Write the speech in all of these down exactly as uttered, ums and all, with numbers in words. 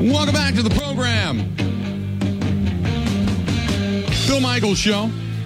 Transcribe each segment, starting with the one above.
Welcome back to the program. Bill Michaels Show.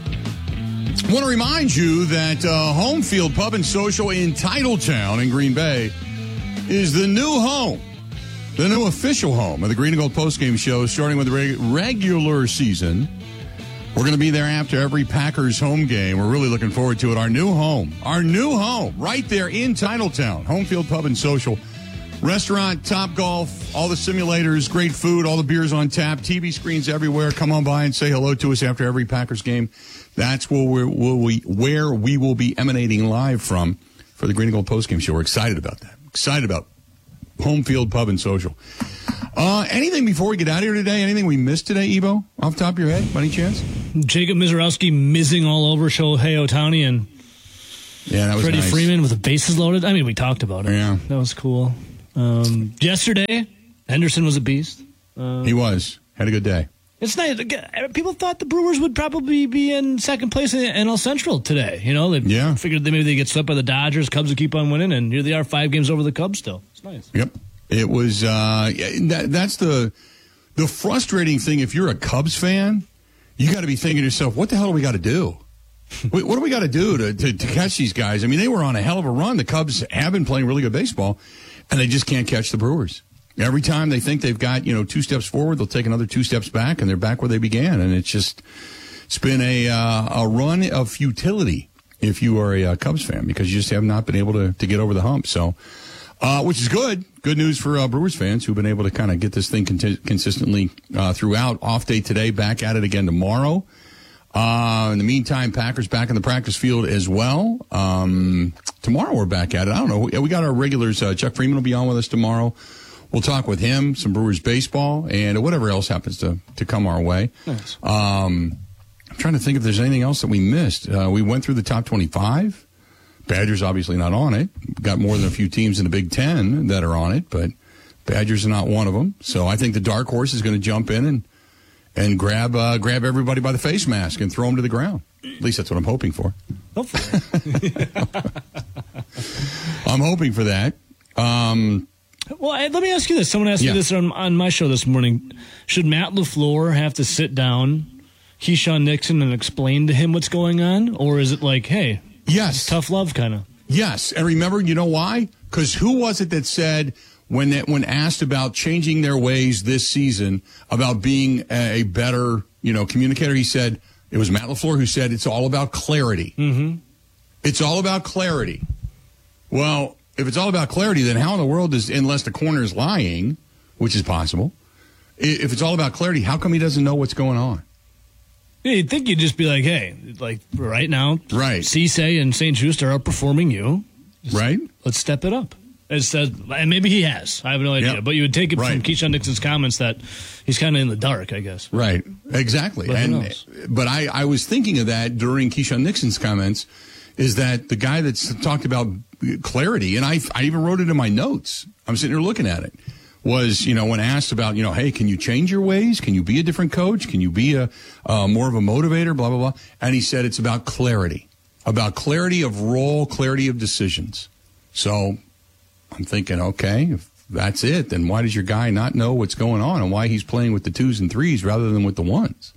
Want to remind you that uh, Home Field Pub and Social in Titletown in Green Bay is the new home, the new official home of the Green and Gold postgame show, starting with the reg- regular season. We're going to be there after every Packers home game. We're really looking forward to it. Our new home, our new home, right there in Titletown. Home Field Pub and Social. Restaurant, Top Golf, all the simulators, great food, all the beers on tap, T V screens everywhere. Come on by and say hello to us after every Packers game. That's where, we're, where, we, where we will be emanating live from for the Green and Gold postgame show. We're excited about that. Excited about Home Field Pub and Social. Uh, anything before we get out of here today? Anything we missed today, Ebo? Off the top of your head, by any chance? Jacob Mizorowski mizzing all over Shohei Ohtani and yeah, that was Freddie nice. Freeman with the bases loaded. I mean, we talked about it. Yeah. That was cool. Um, yesterday, Henderson was a beast. Uh, he was. Had a good day. It's nice. People thought the Brewers would probably be in second place in N L Central today. You know, they yeah. figured that maybe they get swept by the Dodgers. Cubs would keep on winning, and here they are, five games over the Cubs still. It's nice. Yep. It was, uh, that, that's the the frustrating thing. If you're a Cubs fan, you got to be thinking to yourself, what the hell do we got to do? What do we got to do to, to, to catch these guys? I mean, they were on a hell of a run. The Cubs have been playing really good baseball, and they just can't catch the Brewers. Every time they think they've got, you know, two steps forward, they'll take another two steps back, and they're back where they began. And it's just, it's been a uh, a run of futility if you are a uh, Cubs fan, because you just have not been able to, to get over the hump. So, uh, which is good. Good news for uh, Brewers fans who've been able to kind of get this thing conti- consistently uh, throughout. Off day today, back at it again tomorrow. Uh, in the meantime, Packers back in the practice field as well. Um, tomorrow we're back at it. I don't know. We, we got our regulars. Uh, Chuck Freeman will be on with us tomorrow. We'll talk with him, some Brewers baseball, and whatever else happens to, to come our way. Nice. Um, I'm trying to think if there's anything else that we missed. Uh, we went through the top twenty-five. Badgers obviously not on it. Got more than a few teams in the Big Ten that are on it, but Badgers are not one of them. So I think the dark horse is going to jump in and and grab uh, grab everybody by the face mask and throw them to the ground. At least that's what I'm hoping for. Hopefully. I'm hoping for that. Um, well, I, let me ask you this. Someone asked yeah. me this on, on my show this morning. Should Matt LaFleur have to sit down Keyshawn Nixon and explain to him what's going on? Or is it like, hey, yes, tough love kind of? Yes. And remember, you know why? Because who was it that said, when that, when asked about changing their ways this season, about being a, a better, you know, communicator, he said, it was Matt LaFleur who said, it's all about clarity. Mm-hmm. It's all about clarity. Well, if it's all about clarity, then how in the world does, unless the corner is lying, which is possible, if it's all about clarity, how come he doesn't know what's going on? Yeah, you'd think you'd just be like, hey, like right now, right? Cisse and Saint Just are outperforming you. Just right. Let's step it up. It says, and maybe he has. I have no idea. Yep. But you would take it right. from Keyshawn Nixon's comments that he's kind of in the dark, I guess. Right. Exactly. But, and, but I, I was thinking of that during Keyshawn Nixon's comments, is that the guy that's talked about clarity, and I, I even wrote it in my notes. I'm sitting here looking at it. Was, you know, when asked about, you know, hey, can you change your ways? Can you be a different coach? Can you be a uh, more of a motivator? Blah, blah, blah. And he said it's about clarity, about clarity of role, clarity of decisions. So I'm thinking, okay, if that's it, then why does your guy not know what's going on and why he's playing with the twos and threes rather than with the ones?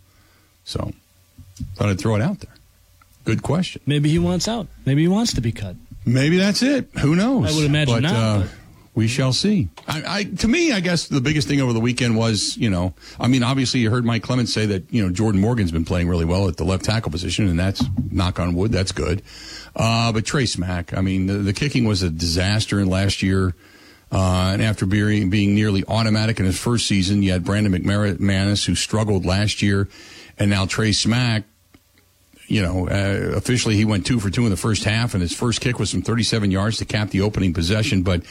So thought I'd throw it out there. Good question. Maybe he wants out. Maybe he wants to be cut. Maybe that's it. Who knows? I would imagine but, not. Uh, but. We shall see. I, I, to me, I guess the biggest thing over the weekend was, you know, I mean, obviously you heard Mike Clemens say that, you know, Jordan Morgan's been playing really well at the left tackle position, and that's, knock on wood, that's good. Uh, but Trey Smack, I mean, the, the kicking was a disaster in last year. Uh, and after being, being nearly automatic in his first season, you had Brandon McManus, who struggled last year, and now Trey Smack. You know, uh, officially he went two for two in the first half, and his first kick was from thirty-seven yards to cap the opening possession. But,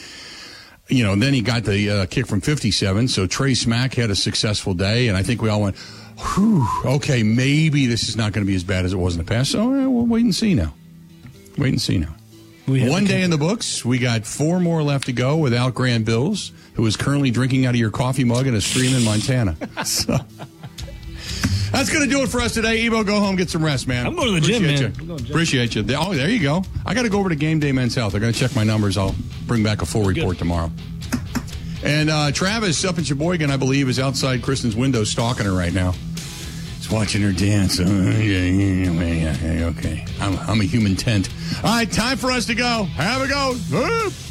you know, then he got the uh, kick from fifty-seven. So Trey Smack had a successful day, and I think we all went, whew, okay, maybe this is not going to be as bad as it was in the past. So uh, we'll wait and see now. Wait and see now. One day in the books. We got four more left to go without Grant Bills, who is currently drinking out of your coffee mug in a stream in Montana. So. That's going to do it for us today. Evo, go home, get some rest, man. I'm going to the gym, man. I'm going to the gym. Appreciate you. Oh, there you go. I got to go over to Game Day Men's Health. They're going to check my numbers. I'll bring back a full report tomorrow. And uh, Travis up in Sheboygan, I believe, is outside Kristen's window stalking her right now. He's watching her dance. Uh, yeah, yeah, yeah, okay. I'm, I'm a human tent. All right, time for us to go. Have a go.